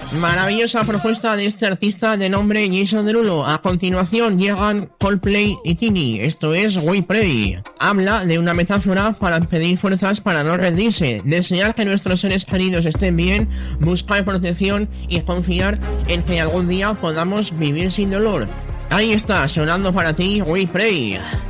Maravillosa propuesta de este artista de nombre Jason Derulo. A continuación llegan Coldplay y Tini. Esto es We Pray. Habla de una metáfora para pedir fuerzas para no rendirse, desear que nuestros seres queridos estén bien, buscar protección y confiar en que algún día podamos vivir sin dolor. Ahí está, sonando para ti We Pray.